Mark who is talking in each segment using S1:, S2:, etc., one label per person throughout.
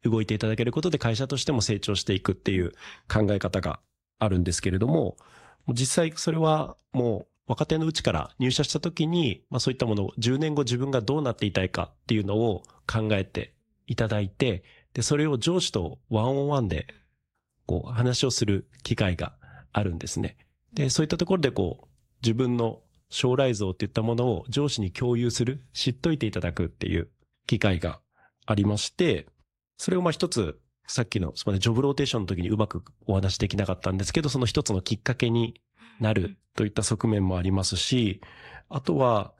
S1: 動いていただけることで会社としても成長していくっていう考え方があるんですけれども、実際それはもう若手のうちから入社した時に、そういったものを10年後自分がどうなっていたいかっていうのを考えていただいて、で、それを上司とワンオンワンで話をする機会があるんですね。で、そういったところで自分の将来像っていったものを上司に共有する、知っといていただくっていう機会がありまして、それを一つ、さっきのジョブローテーションの時にうまくお話できなかったんですけど、その一つのきっかけになるといった側面もありますし、あとは、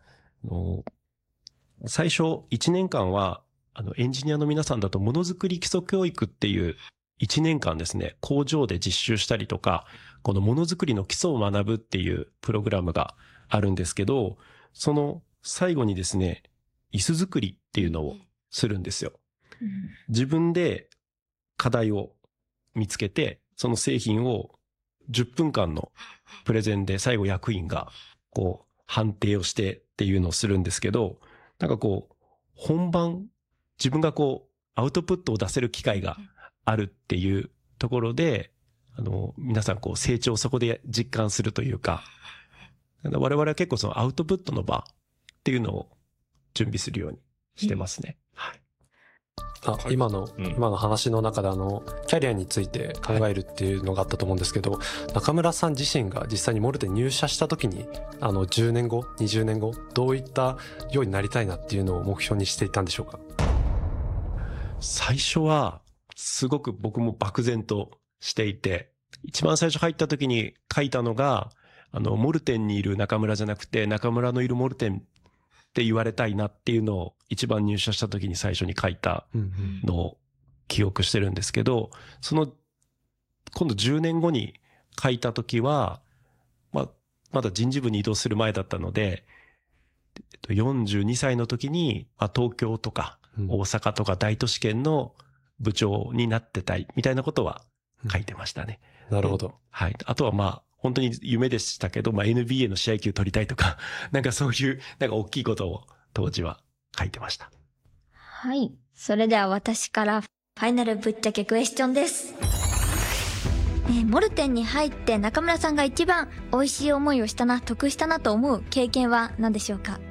S1: 最初1年間は、エンジニアの皆さんだとものづくり基礎教育っていう1年間ですね、工場で実習したりとか、このものづくりの基礎を学ぶっていうプログラムがあるんですけど、その最後にですね、椅子作りっていうのをするんですよ。自分で課題を見つけて、その製品を10分間のプレゼンで最後役員が判定をしてっていうのをするんですけど、本番、自分がアウトプットを出せる機会があるっていうところで、皆さん成長をそこで実感するというか、我々は結構そのアウトプットの場っていうのを準備するようにしてますね。はい。
S2: 今の話の中でキャリアについて考えるっていうのがあったと思うんですけど、中村さん自身が実際にモルテに入社した時に10年後20年後どういったようになりたいなっていうのを目標にしていたんでしょうか？
S1: 最初はすごく僕も漠然としていて、一番最初入った時に書いたのがモルテンにいる中村じゃなくて中村のいるモルテンって言われたいなっていうのを一番入社した時に最初に書いたのを記憶してるんですけど、その今度10年後に書いた時は、まだ人事部に移動する前だったので、42歳の時に東京とか大阪とか大都市圏の部長になってたいみたいなことは書いてましたね。
S2: なるほど。
S1: はい。あとは本当に夢でしたけど、NBA の試合球取りたいとか、そういう大きいことを当時は書いてました。
S3: はい。それでは私からファイナルぶっちゃけクエスチョンです。モルテンに入って中村さんが一番美味しい思いをしたな、得したなと思う経験は何でしょうか？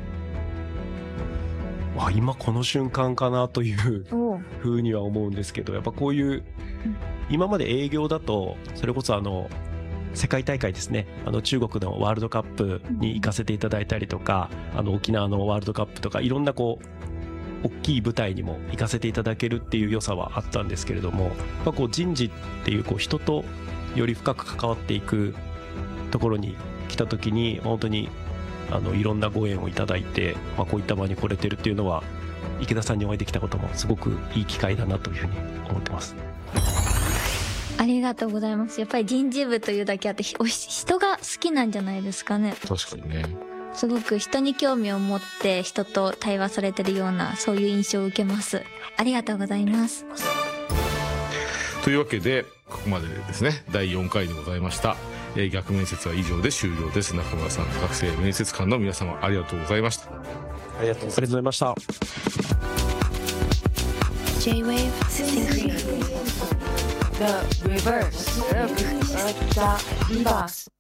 S1: 今この瞬間かなというふうには思うんですけど、やっぱこういう今まで営業だとそれこそ世界大会ですね、中国のワールドカップに行かせていただいたりとか、沖縄のワールドカップとかいろんな大きい舞台にも行かせていただけるっていう良さはあったんですけれども、人事っていう人とより深く関わっていくところに来た時に本当にいろんなご縁をいただいて、こういった場に来れてるっていうのは池田さんにお会いできたこともすごくいい機会だなというふうに思ってます。
S3: ありがとうございます。やっぱり人事部というだけあって人が好きなんじゃないですかね。
S4: 確かにね。
S3: すごく人に興味を持って人と対話されてるようなそういう印象を受けます。ありがとうございます。
S4: というわけでここまでですね、第4回でございました。逆面接は以上で終了です。中村さん、学生面接官の皆様ありがとうございました。
S2: ありがとうございました。
S5: J-Wave Synchrony The Reverse of the Boss